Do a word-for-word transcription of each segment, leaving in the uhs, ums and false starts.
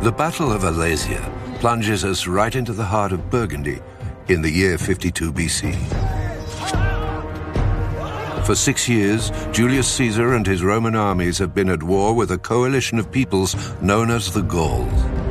The Battle of Alesia plunges us right into the heart of Burgundy in the year fifty-two B C. For six years, Julius Caesar and his Roman armies have been at war with a coalition of peoples known as the Gauls.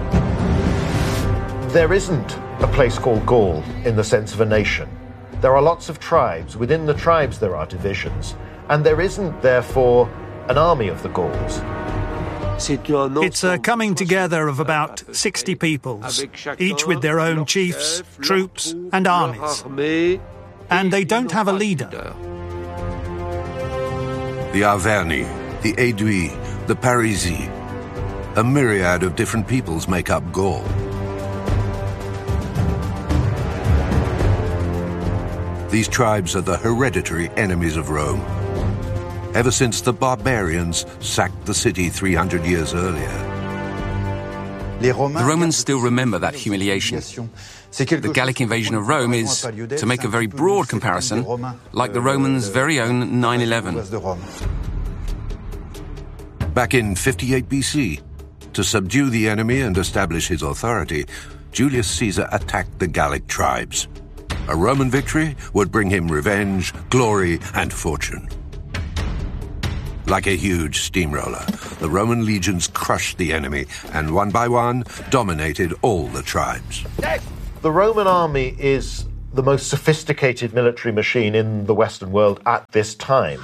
There isn't a place called Gaul in the sense of a nation. There are lots of tribes. Within the tribes there are divisions. And there isn't, therefore, an army of the Gauls. It's a coming together of about sixty peoples, each with their own chiefs, troops and armies. And they don't have a leader. The Arverni, the Aedui, the Parisi. A myriad of different peoples make up Gaul. These tribes are the hereditary enemies of Rome, ever since the barbarians sacked the city three hundred years earlier. The Romans still remember that humiliation. The Gallic invasion of Rome is, to make a very broad comparison, like the Romans' very own nine eleven. Back in fifty-eight B C, to subdue the enemy and establish his authority, Julius Caesar attacked the Gallic tribes. A Roman victory would bring him revenge, glory, and fortune. Like a huge steamroller, the Roman legions crushed the enemy and one by one dominated all the tribes. The Roman army is the most sophisticated military machine in the Western world at this time.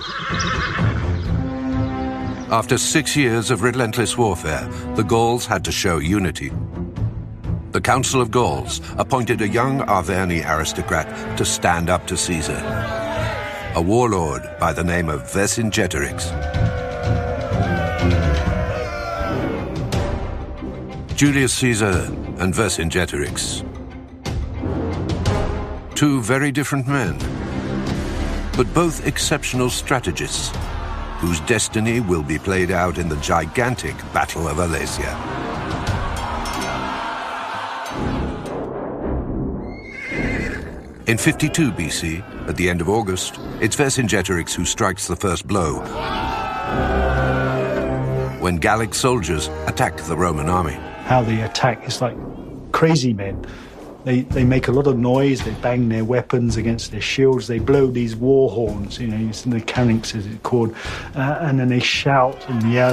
After six years of relentless warfare, the Gauls had to show unity. The Council of Gauls appointed a young Arverni aristocrat to stand up to Caesar, a warlord by the name of Vercingetorix. Julius Caesar and Vercingetorix. Two very different men, but both exceptional strategists, whose destiny will be played out in the gigantic Battle of Alesia. In fifty-two B C, at the end of August, it's Vercingetorix who strikes the first blow when Gallic soldiers attack the Roman army. How they attack is like crazy men. They, they make a lot of noise, they bang their weapons against their shields, they blow these war horns, you know, it's the carynx as it's called, uh, and then they shout and yell.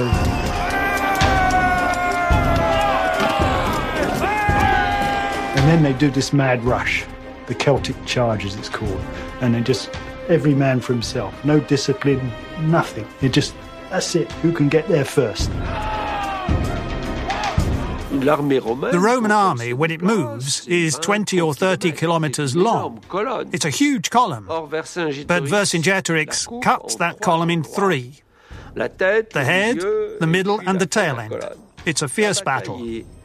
And then they do this mad rush. The Celtic charge, as it's called, and they just, every man for himself, no discipline, nothing. They just, that's it, who can get there first? The Roman army, when it moves, is twenty or thirty kilometers long. It's a huge column, but Vercingetorix cuts that column in three. The head, the middle and the tail end. It's a fierce battle.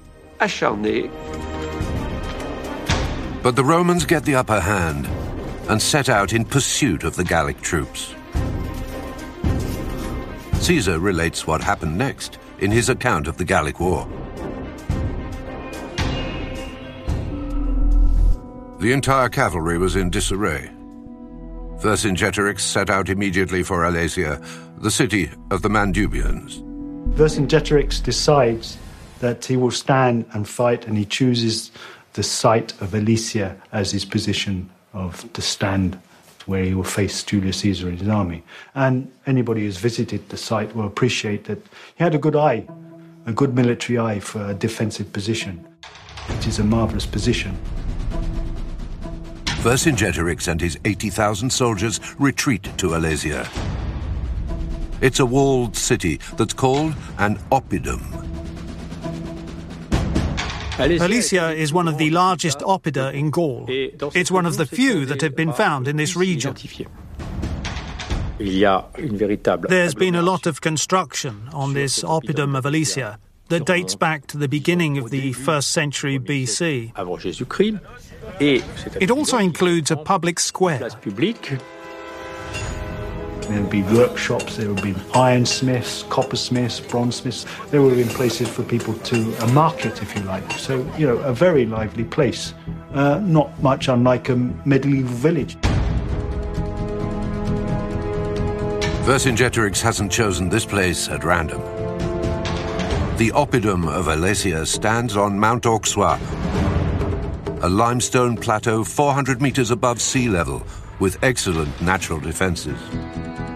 But the Romans get the upper hand and set out in pursuit of the Gallic troops. Caesar relates what happened next in his account of the Gallic War. The entire cavalry was in disarray. Vercingetorix set out immediately for Alesia, the city of the Mandubians. Vercingetorix decides that he will stand and fight, and he chooses the site of Alesia as his position of to stand where he will face Julius Caesar and his army. And anybody who's visited the site will appreciate that he had a good eye, a good military eye for a defensive position. It is a marvellous position. Vercingetorix and his eighty thousand soldiers retreat to Alesia. It's a walled city that's called an oppidum. Alesia is one of the largest oppida in Gaul. It's one of the few that have been found in this region. There's been a lot of construction on this oppidum of Alesia that dates back to the beginning of the first century B C. It also includes a public square. There would be workshops, there would be ironsmiths, coppersmiths, bronzesmiths. There would have been places for people to, a market, if you like. So, you know, a very lively place. Uh, not much unlike a medieval village. Vercingetorix hasn't chosen this place at random. The oppidum of Alesia stands on Mount Auxois, a limestone plateau four hundred meters above sea level with excellent natural defenses.